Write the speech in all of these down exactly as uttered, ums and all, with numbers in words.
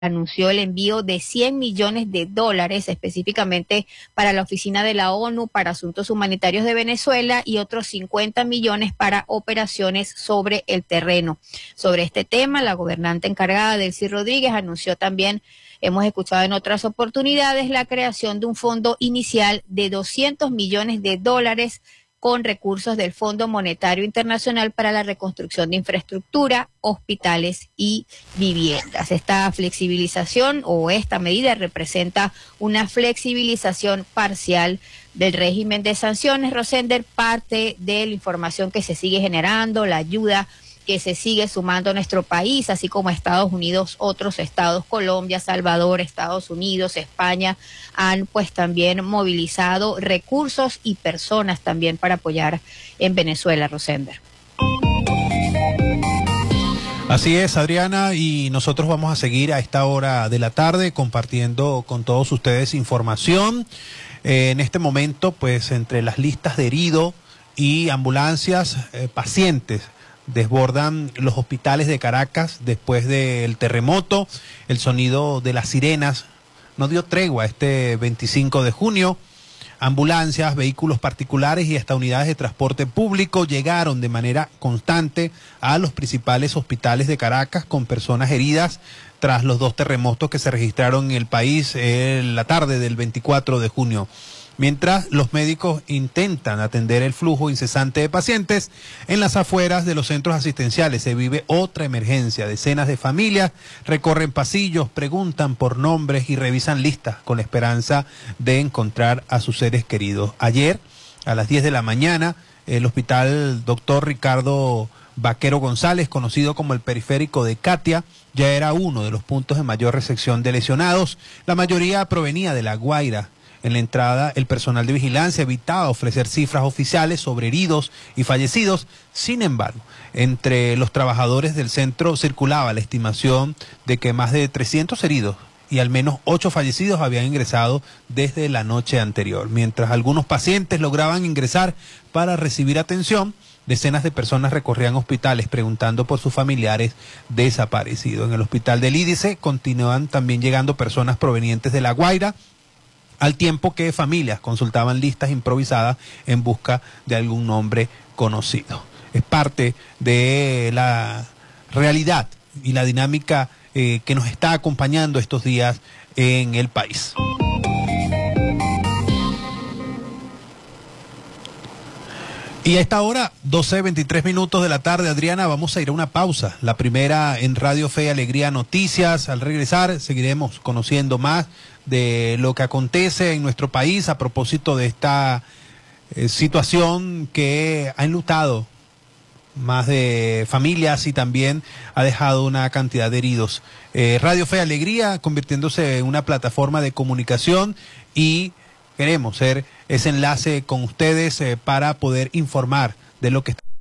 anunció el envío de cien millones de dólares específicamente para la Oficina de la ONU para Asuntos Humanitarios de Venezuela y otros cincuenta millones para operaciones sobre el terreno. Sobre este tema, la gobernante encargada, Delcy Rodríguez, anunció también, hemos escuchado en otras oportunidades, la creación de un fondo inicial de doscientos millones de dólares con recursos del Fondo Monetario Internacional para la reconstrucción de infraestructura, hospitales y viviendas. Esta flexibilización o esta medida representa una flexibilización parcial del régimen de sanciones. Rosender, parte de la información que se sigue generando, la ayuda que se sigue sumando a nuestro país, así como a Estados Unidos, otros estados, Colombia, Salvador, Estados Unidos, España, han pues también movilizado recursos y personas también para apoyar en Venezuela, Rosender. Así es, Adriana, y nosotros vamos a seguir a esta hora de la tarde compartiendo con todos ustedes información. Eh, en este momento, pues entre las listas de heridos y ambulancias, eh, pacientes desbordan los hospitales de Caracas después del terremoto. El sonido de las sirenas no dio tregua este veinticinco de junio. Ambulancias, vehículos particulares y hasta unidades de transporte público llegaron de manera constante a los principales hospitales de Caracas con personas heridas tras los dos terremotos que se registraron en el país en la tarde del veinticuatro de junio. Mientras los médicos intentan atender el flujo incesante de pacientes, en las afueras de los centros asistenciales se vive otra emergencia. Decenas de familias recorren pasillos, preguntan por nombres y revisan listas con la esperanza de encontrar a sus seres queridos. Ayer, a las diez de la mañana, el hospital doctor Ricardo Vaquero González, conocido como el periférico de Catia, ya era uno de los puntos de mayor recepción de lesionados. La mayoría provenía de La Guaira. En la entrada, el personal de vigilancia evitaba ofrecer cifras oficiales sobre heridos y fallecidos. Sin embargo, entre los trabajadores del centro circulaba la estimación de que más de trescientos heridos y al menos ocho fallecidos habían ingresado desde la noche anterior. Mientras algunos pacientes lograban ingresar para recibir atención, decenas de personas recorrían hospitales preguntando por sus familiares desaparecidos. En el hospital del Ídice continúan también llegando personas provenientes de La Guaira, al tiempo que familias consultaban listas improvisadas en busca de algún nombre conocido. Es parte de la realidad y la dinámica eh, que nos está acompañando estos días en el país. Y a esta hora, doce veintitrés minutos de la tarde, Adriana, vamos a ir a una pausa. La primera en Radio Fe y Alegría Noticias. Al regresar seguiremos conociendo más de lo que acontece en nuestro país a propósito de esta eh, situación que ha enlutado más de familias y también ha dejado una cantidad de heridos. Eh, Radio Fe y Alegría convirtiéndose en una plataforma de comunicación y queremos ser ese enlace con ustedes eh, para poder informar de lo que está.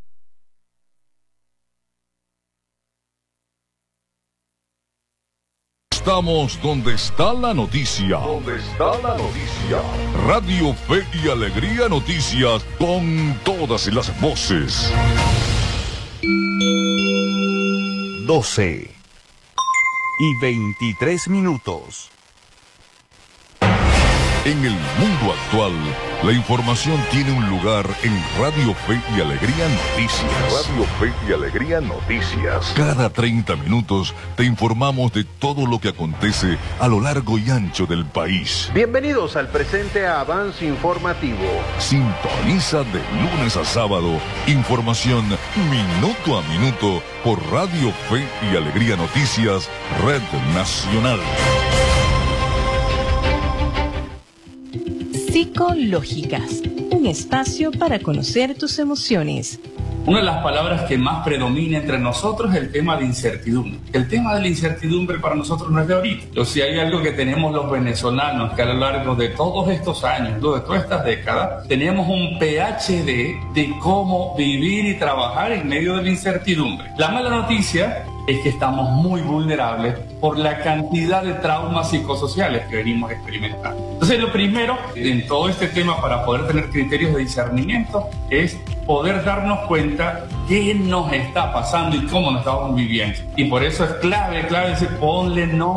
Estamos donde está la noticia. Donde está la noticia. Radio Fe y Alegría Noticias con todas las voces. doce y veintitrés minutos. En el mundo actual, la información tiene un lugar en Radio Fe y Alegría Noticias. Radio Fe y Alegría Noticias. Cada treinta minutos te informamos de todo lo que acontece a lo largo y ancho del país. Bienvenidos al presente avance informativo. Sintoniza de lunes a sábado información minuto a minuto por Radio Fe y Alegría Noticias, Red Nacional. Psicológicas, un espacio para conocer tus emociones. Una de las palabras que más predomina entre nosotros es el tema de incertidumbre. El tema de la incertidumbre para nosotros no es de ahorita. O sea, hay algo que tenemos los venezolanos que a lo largo de todos estos años, de todas estas décadas, tenemos un P H D de cómo vivir y trabajar en medio de la incertidumbre. La mala noticia es que estamos muy vulnerables por la cantidad de traumas psicosociales que venimos experimentando. Entonces, lo primero en todo este tema para poder tener criterios de discernimiento es poder darnos cuenta qué nos está pasando y cómo nos estamos viviendo. Y por eso es clave, clave decir, ponle nombre